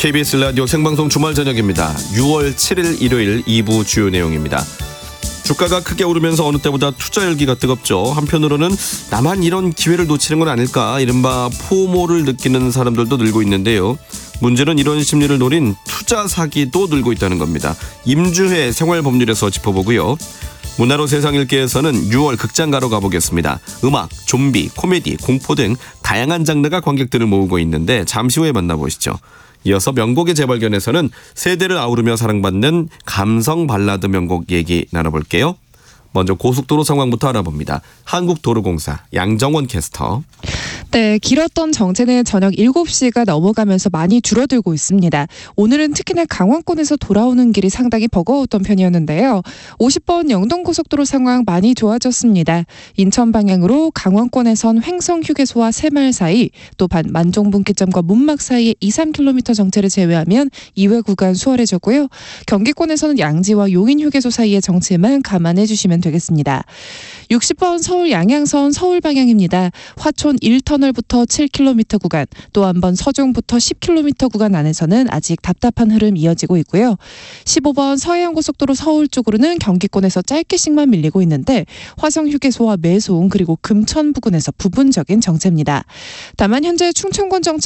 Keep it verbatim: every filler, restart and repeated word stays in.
케이비에스 라디오 생방송 주말 저녁입니다. 유월 칠일 일요일 이 부 주요 내용입니다. 주가가 크게 오르면서 어느 때보다 투자 열기가 뜨겁죠. 한편으로는 나만 이런 기회를 놓치는 건 아닐까, 이른바 포모를 느끼는 사람들도 늘고 있는데요. 문제는 이런 심리를 노린 투자 사기도 늘고 있다는 겁니다. 임주혜 생활법률에서 짚어보고요. 문화로 세상 읽기에서는 유월 극장가로 가보겠습니다. 음악, 좀비, 코미디, 공포 등 다양한 장르가 관객들을 모으고 있는데 잠시 후에 만나보시죠. 이어서 명곡의 재발견에서는 세대를 아우르며 사랑받는 감성 발라드 명곡 얘기 나눠볼게요. 먼저 고속도로 상황부터 알아봅니다. 한국도로공사 양정원 캐스터. 네, 길었던 정체는 저녁 일곱 시가 넘어가면서 많이 줄어들고 있습니다. 오늘은 특히나 강원권에서 돌아오는 길이 상당히 버거웠던 편이었는데요. 오십 번 영동고속도로 상황 많이 좋아졌습니다. 인천 방향으로 강원권에선 횡성휴게소와 새마을 사이, 또 반 만종분기점과 문막 사이에 이, 삼 킬로미터 정체를 제외하면 이외 구간 수월해졌고요. 경기권에서는 양지와 용인휴게소 사이의 정체만 감안해 주시면 되겠습니다. 육십 번 서울 양양선 서울 방향입니다. 화촌 일 터널부터 칠 킬로미터 구간, 또 한 번 서중부터 십 킬로미터 구간 안에서는 아직 답답한 흐름 이어지고 있고요. 십오 번 서해안고속도로 서울 쪽으로는 경기권에서 짧게씩만 밀리고 있는데 화성휴게소와 매송 그리고 금천 부근에서 부분적인 정체입니다. 다만 현재 충청권 정체